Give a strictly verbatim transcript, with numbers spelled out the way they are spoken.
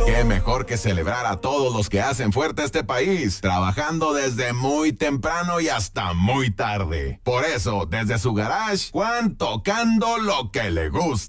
qué mejor que celebrar a todos los que hacen fuerte este país, trabajando desde muy temprano y hasta muy tarde. Por eso, desde su garage, Juan tocando lo que le gusta.